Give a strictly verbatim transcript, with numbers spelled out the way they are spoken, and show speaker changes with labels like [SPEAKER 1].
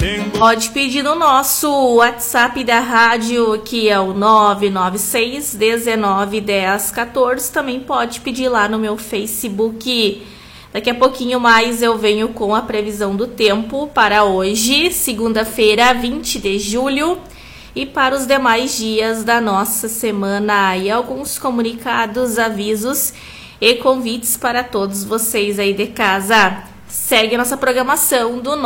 [SPEAKER 1] Pode pedir no nosso WhatsApp da rádio, que é o nove nove seis, dezenove, dez, quatorze. Também pode pedir lá no meu Facebook. Daqui a pouquinho mais eu venho com a previsão do tempo para hoje, segunda-feira, vinte de julho, e para os demais dias da nossa semana. E alguns comunicados, avisos e convites para todos vocês aí de casa. Segue a nossa programação do